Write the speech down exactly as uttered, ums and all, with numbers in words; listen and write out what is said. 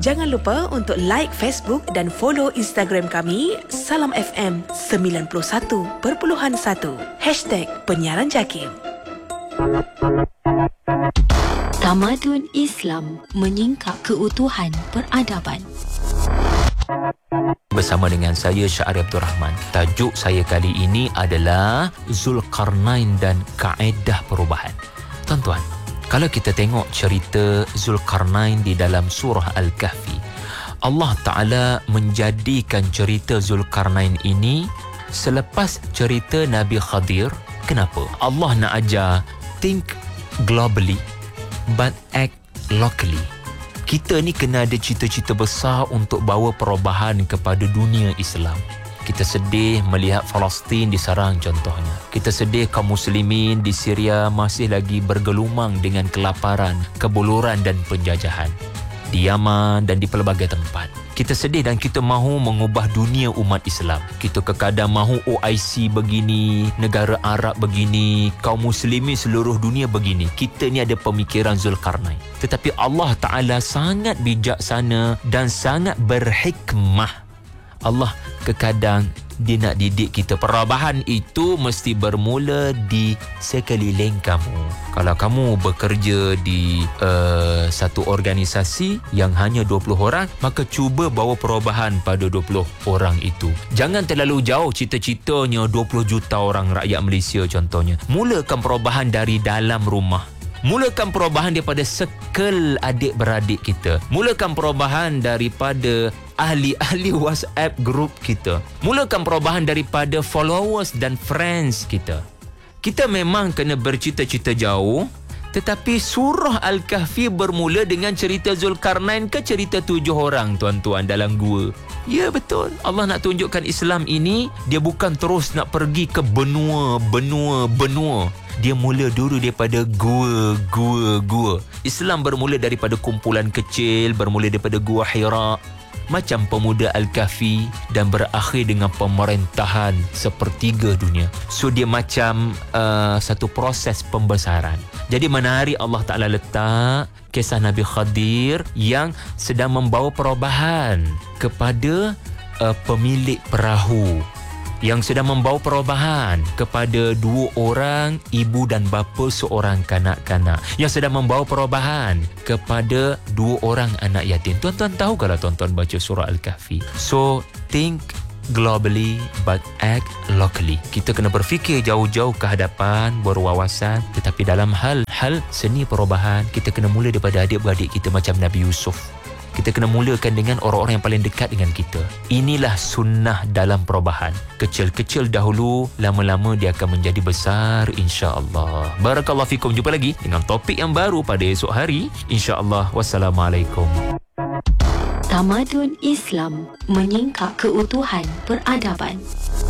Jangan lupa untuk like Facebook dan follow Instagram kami Salam F M sembilan puluh satu perpuluhan satu Hashtag Penyiaran Jakim. Tamadun Islam menyingkap keutuhan peradaban. Bersama dengan saya Syahri Abdul Rahman. Tajuk saya kali ini adalah Zulkarnain dan Kaedah Perubahan. Tuan-tuan, kalau kita tengok cerita Zulkarnain di dalam surah Al-Kahfi, Allah Ta'ala menjadikan cerita Zulkarnain ini selepas cerita Nabi Khadir. Kenapa? Allah nak ajar think globally but act locally. Kita ni kena ada cita-cita besar untuk bawa perubahan kepada dunia Islam. Kita sedih melihat Palestin diserang contohnya. Kita sedih kaum muslimin di Syria masih lagi bergelumang dengan kelaparan, kebuluran dan penjajahan. Di Yaman dan di pelbagai tempat. Kita sedih dan kita mahu mengubah dunia umat Islam. Kita kekadang mahu O I C begini, negara Arab begini, kaum muslimin seluruh dunia begini. Kita ni ada pemikiran Zulkarnain. Tetapi Allah Ta'ala sangat bijaksana dan sangat berhikmah. Allah kekadang dia nak didik kita. Perubahan itu mesti bermula di sekeliling kamu. Kalau kamu bekerja di uh, satu organisasi yang hanya dua puluh orang, maka cuba bawa perubahan pada dua puluh orang itu. Jangan terlalu jauh cita-citanya dua puluh juta orang rakyat Malaysia contohnya. Mulakan perubahan dari dalam rumah. Mulakan perubahan daripada sekel adik-beradik kita. Mulakan perubahan daripada ahli-ahli WhatsApp group kita. Mulakan perubahan daripada followers dan friends kita. Kita memang kena bercita-cita jauh, tetapi surah Al-Kahfi bermula dengan cerita Zulkarnain ke cerita tujuh orang tuan-tuan dalam gua. Ya betul. Allah nak tunjukkan Islam ini, dia bukan terus nak pergi ke benua, benua, benua. Dia mula dulu daripada gua, gua, gua. Islam bermula daripada kumpulan kecil, bermula daripada gua Hira, macam pemuda Al-Kahfi, dan berakhir dengan pemerintahan sepertiga dunia. So dia macam uh, satu proses pembesaran. Jadi menarik Allah Ta'ala letak kisah Nabi Khadir yang sedang membawa perubahan kepada uh, pemilik perahu, yang sedang membawa perubahan kepada dua orang ibu dan bapa seorang kanak-kanak, yang sedang membawa perubahan kepada dua orang anak yatim. Tuan-tuan tahu kalau tuan-tuan baca surah Al-Kahfi. So, think globally but act locally. Kita kena berfikir jauh-jauh ke hadapan, berwawasan, tetapi dalam hal-hal seni perubahan, kita kena mula daripada adik-beradik kita macam Nabi Yusuf. Kita kena mulakan dengan orang-orang yang paling dekat dengan kita. Inilah sunnah dalam perubahan. Kecil-kecil dahulu, lama-lama dia akan menjadi besar insya-Allah. Barakallahu fikum. Jumpa lagi dengan topik yang baru pada esok hari insya-Allah. Wassalamualaikum. Tamadun Islam menyingkap keutuhan peradaban.